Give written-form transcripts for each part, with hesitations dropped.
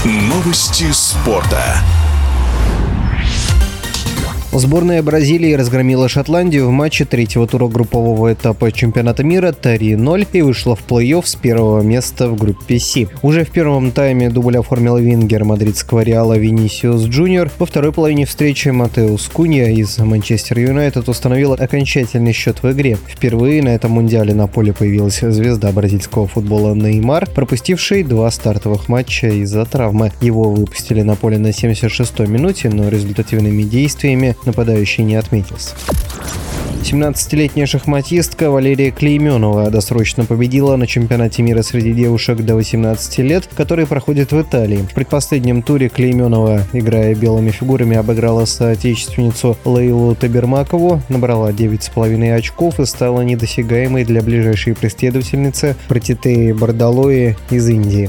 Новости спорта. Сборная Бразилии разгромила Шотландию в матче третьего тура группового этапа чемпионата мира 3-0 и вышла в плей-офф с первого места в группе С. Уже в первом тайме дубль оформил вингер мадридского Реала Винисиус Джуниор. Во второй половине встречи Матеус Кунья из Манчестер Юнайтед установил окончательный счет в игре. Впервые на этом мундиале на поле появилась звезда бразильского футбола Неймар, пропустивший 2 стартовых матча из-за травмы. Его выпустили на поле на 76-й минуте, но результативными действиями нападающий не отметился. 17-летняя шахматистка Валерия Клейменова досрочно победила на чемпионате мира среди девушек до 18 лет, который проходит в Италии. В предпоследнем туре Клейменова, играя белыми фигурами, обыграла соотечественницу Лейлу Табермакову, набрала 9,5 очков и стала недосягаемой для ближайшей преследовательницы Пратитеи Бардалои из Индии.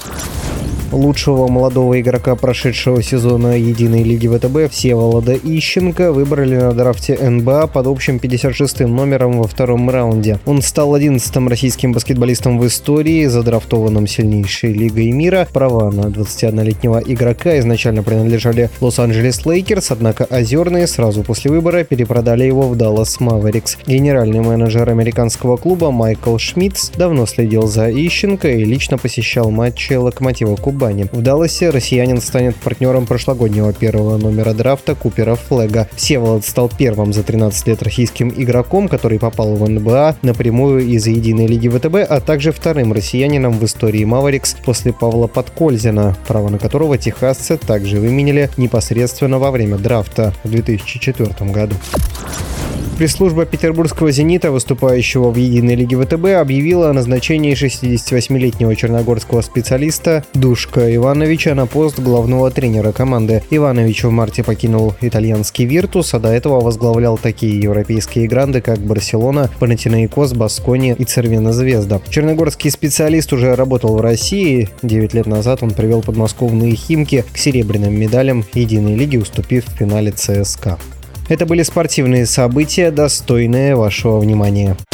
Лучшего молодого игрока прошедшего сезона Единой лиги ВТБ Всеволода Ищенко выбрали на драфте НБА под общим 56-м номером во втором раунде. Он стал 11-м российским баскетболистом в истории, задрафтованным сильнейшей лигой мира. Права на 21-летнего игрока изначально принадлежали Лос-Анджелес Лейкерс, однако озерные сразу после выбора перепродали его в Даллас Маверикс. Генеральный менеджер американского клуба Майкл Шмидц давно следил за Ищенко и лично посещал матчи Локомотива Кубани. В Далласе россиянин станет партнером прошлогоднего первого номера драфта Купера Флега. Всеволод стал первым за 13 лет российским игроком, который попал в НБА напрямую из Единой лиги ВТБ, а также вторым россиянином в истории Маверикс после Павла Подкользина, право на которого техасцы также выменили непосредственно во время драфта в 2004 году. Пресс-служба петербургского «Зенита», выступающего в Единой лиге ВТБ, объявила о назначении 68-летнего черногорского специалиста Душка Ивановича на пост главного тренера команды. Иванович в марте покинул итальянский «Виртус», а до этого возглавлял такие европейские гранды, как Барселона, Панатинаикос, Баскония и Цервена Звезда. Черногорский специалист уже работал в России. 9 лет назад он привел подмосковные «Химки» к серебряным медалям Единой лиги, уступив в финале ЦСКА. Это были спортивные события, достойные вашего внимания.